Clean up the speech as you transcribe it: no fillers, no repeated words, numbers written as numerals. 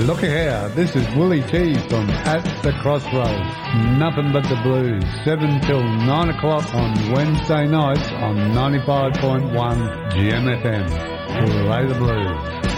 Looky here, this is Willie T from At the Crossroads. Nothing but the blues, 7 till 9 o'clock on Wednesday nights on 95.1 GMFM. Play the blues.